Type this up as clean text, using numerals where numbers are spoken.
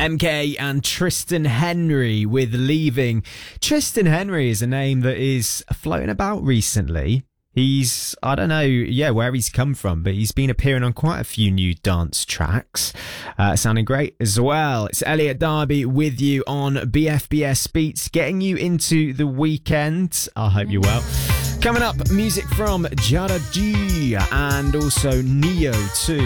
MK and Tristan Henry with Leaving. Tristan Henry is a name that is floating about recently. He's, I don't know, where he's come from, but he's been appearing on quite a few new dance tracks. Sounding great as well. It's Elliot Darby with you on BFBS Beats, getting you into the weekend. I hope you're well. Coming up, music from Jada G and also Neo too.